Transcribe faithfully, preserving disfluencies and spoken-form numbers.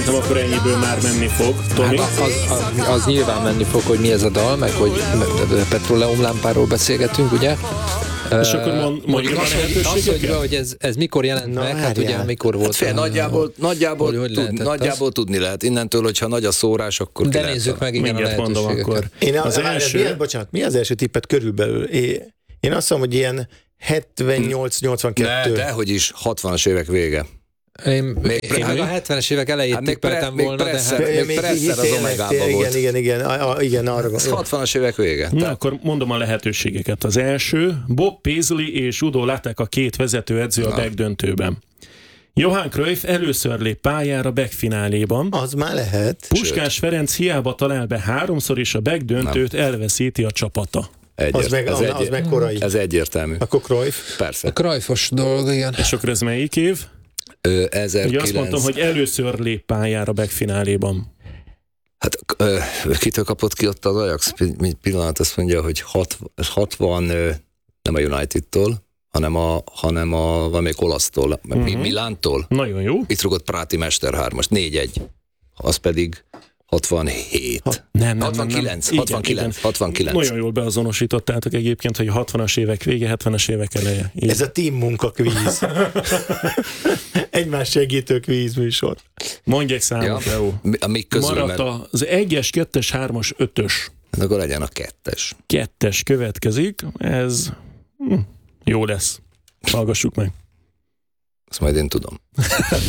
szerintem akkor ennyiből már menni fog. Tomi? Hát az, az, az nyilván menni fog, hogy mi ez a dal, meg hogy petróleumlámpáról beszélgetünk, ugye? És akkor mond, mondjuk az, hogy, az, hogy, hogy ez, ez mikor jelent Na, meg, hát várjál. ugye mikor volt. Hát fél, nagyjából, nagyjából, hogy, hogy tud, nagyjából tudni lehet. Innentől, hogyha nagy a szórás, akkor de ki lehet nézzük meg, igen, a mindjárt mondom lehetőségeket. akkor. Én Az az első... első... Mi, bocsánat, mi az első tippet körülbelül? Én, én azt mondom, hogy ilyen hetvennyolc nyolcvankettő. Ne, dehogy is, hatvanas évek vége. Én, Még én meg a hetvenes évek elejét Hát még tippeltem pre- volna, még de presszer- hát... még Még Presser az tényleg, Omegában igen, volt. igen, igen, a, a, igen, arra Ez gondolom. hatvanas évek vége. Na, Tehát akkor mondom a lehetőségeket. Az első, Bob Paisley és Udo Lattek a két vezetőedző a Beck döntőben. Johan Cruyff először lép pályára Beck fináléban. Az már lehet. Puskás Ferenc hiába talál be háromszor, és a Beck döntőt elveszíti a csapata. egyért, Az meg, ez, az, egy, az meg korai. ez egyértelmű. Akkor Cruyff. Persze. A Cruyffos dolog, igen. És akkor ez melyik év? Ö, Ugye ezerkilenc... azt mondtam, hogy először lép pályára Beck fináléban. Hát ö, kitől kapott ki ott az Ajax? Pi- Pillanat azt mondja, hogy hatvan, ö, nem a United-tól, hanem a, hanem a valamelyik olasztól, uh-huh. Milántól. Nagyon jó. Itt rúgott Práti Mesterhármas, négy egy. Az pedig hatvanhét. Ha, Nem, nem, hatvankilenc, nem, nem. hatvankilenc, Igen, hatvankilenc. Nagyon jól beazonosítottátok egyébként, hogy a hatvanas évek vége, hetvenes évek eleje. Így. Ez a team munka kvíz. Egymás segítő kvíz műsor. Mondj egy számot, Ja. Leo. Amik közül, Maradt mert az egyes, kettes, hármas, ötös. akkor legyen a kettes. Kettes következik, ez hm, jó lesz. Hallgassuk meg. Azt majd én tudom.